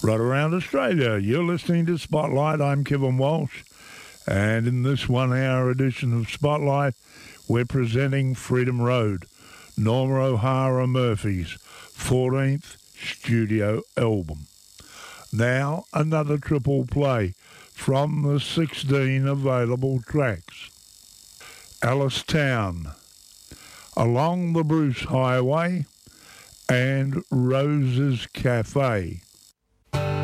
right around Australia. You're listening to Spotlight. I'm Kevin Walsh, and in this 1 hour edition of Spotlight, we're presenting Freedom Road, Norma O'Hara Murphy's 14th studio album. Now, another triple play from the 16 available tracks. Alice Town, Along the Bruce Highway, and Rose's Cafe.